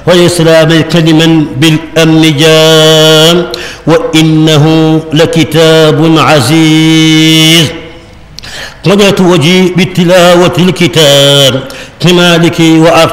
والإسلام كلما بالأمن جام وإنه لكتاب عزيز وجهت وجهي بتلاوة الكتاب كمالك